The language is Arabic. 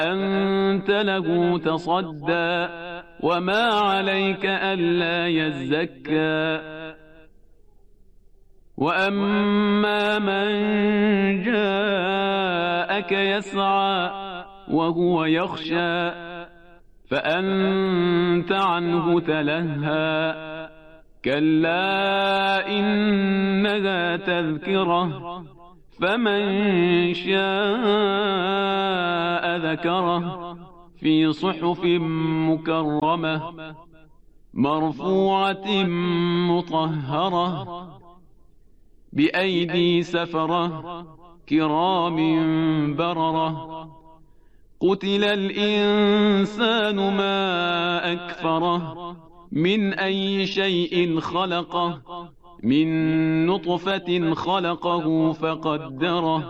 فأنت له تصدى وما عليك ألا يزكى وأما من جاءك يسعى وهو يخشى فأنت عنه تلهى كلا إنها تذكرة فمن شاء ذكره في صحف مكرمة مرفوعة مطهرة بأيدي سفرة كرام بررة قتل الإنسان ما أكفره من أي شيء خلقه من نطفة خلقه فقدره